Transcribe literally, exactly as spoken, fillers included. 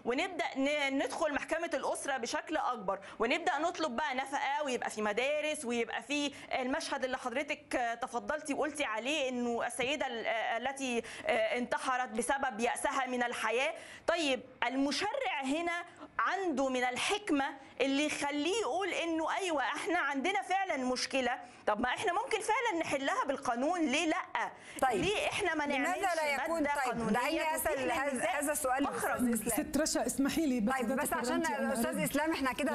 ونبدا ندخل محكمه الاسره بشكل اكبر، ونبدا نطلب بقى نفقه، ويبقى في مدارس، ويبقى في المشهد اللي حضرتك تفضلتي وقلتي عليه انه السيده التي انتحرت بسبب يأسها من الحياه. طيب المشرع هنا عنده من الحكمه اللي يخليه يقول انه ايوه احنا عندنا فعلا مشكله، طب ما احنا ممكن فعلا نحلها بالقانون، ليه لا؟ طيب ليه احنا ما نعملش لماذا لا يكون؟ طيب دعيني اسال هذا السؤال. ست رشا اسمحي لي بس طيب بس عشان الاستاذ اسلام احنا كده